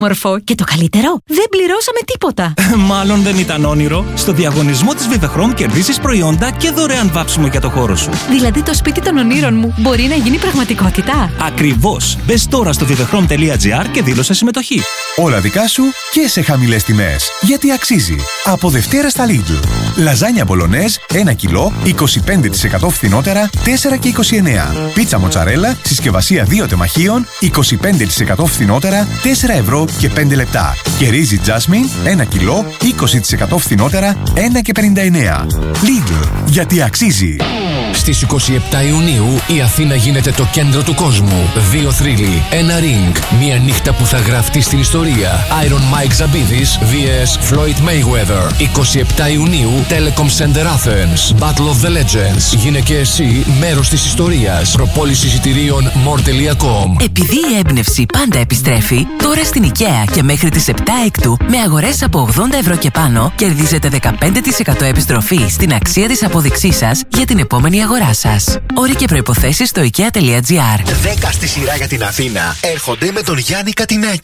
Μορφό και το καλύτερο, δεν πληρώσαμε τίποτα. Μάλλον δεν ήταν όνειρο. Στο διαγωνισμό της Vivechrom κερδίσεις προϊόντα και δωρεάν βάψιμο για το χώρο σου. Δηλαδή το σπίτι των ονείρων μου μπορεί να γίνει πραγματικότητα. Ακριβώς. Μπες τώρα στο vivechrom.gr και δήλωσε συμμετοχή. Όλα δικά σου και σε χαμηλές τιμές. Γιατί αξίζει. Από Δευτέρα στα Lidl. Λαζάνια μπολονέζ 1 κιλό 25% φθηνότερα 4,29. Πίτσα μοτσαρέλα συσκευασία 2 τεμαχίων 25% φθηνότερα 4 ευρώ και 5 λεπτά. Και ρύζι Jasmine 1 κιλό 20% φθηνότερα 1,59. Lidl. Γιατί αξίζει. Στις 27 Ιουνίου η Αθήνα γίνεται το κέντρο του κόσμου. 2 θρύλοι, 1 ring. Μια νύχτα που θα γραφτεί στην ιστορία. Iron Mike Zabidis vs Floyd Mayweather. 27 Ιουνίου Telecom Center Athens. Battle of the Legends. Γίνε και εσύ μέρος της ιστορίας. Προπόληση εισιτηρίων more.com. Επειδή η έμπνευση πάντα επιστρέφει, τώρα στην IKEA και μέχρι τις 7 Έκτου με αγορές από 80 ευρώ και πάνω κερδίζετε 15% επιστροφή στην αξία της απόδειξής σας για την επόμενη αγορά σας. Όροι και προϋποθέσεις στο ikea.gr. 10 στη σειρά για την Αθήνα έρχονται με τον Γιάννη Κατινάκη.